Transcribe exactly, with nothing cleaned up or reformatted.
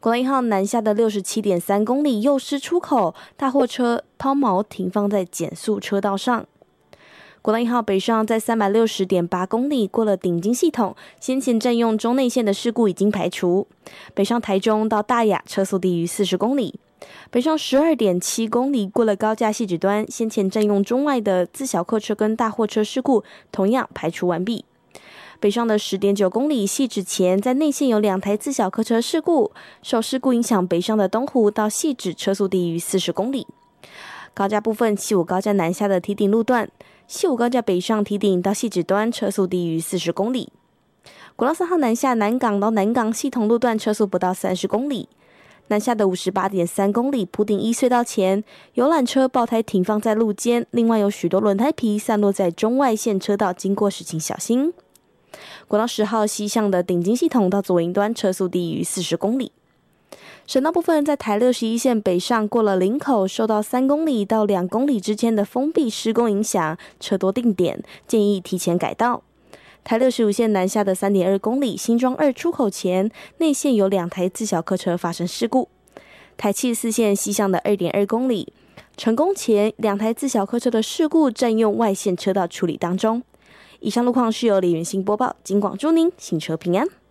国道一号南下的 六十七点三 公里右师出口，大货车抛锚停放在减速车道上。国道一号北上在 三百六十点八 公里过了顶金系统，先前占用中内线的事故已经排除。北上台中到大雅车速低于四十公里。北上 十二点七 公里过了高架汐止端，先前占用中外的自小客车跟大货车事故同样排除完毕。北上的 十点九 公里汐止前，在内线有两台自小客车事故，受事故影响，北上的东湖到汐止车速低于四十公里。高架部分，七五高架南下的堤顶路段，西五高架北上堤顶到汐止端车速低于四十公里。国道三号南下南港到南港系统路段车速不到三十公里。南下的 五十八点三 公里埔顶一隧道前，游览车爆胎停放在路肩，另外有许多轮胎皮散落在中外线车道，经过时请小心。国道十号西向的顶金系统到左营端车速低于四十公里。省道部分，在台六十一线北上过了林口，受到三公里到两公里之间的封闭施工影响，车多定点，建议提前改道。台六十五线南下的 三点二 公里新庄二出口前，内线有两台自小客车发生事故。台七十四线西向的 二点二 公里成功前，两台自小客车的事故占用外线车道处理当中。以上路况是由李元兴播报，警广祝您行车平安。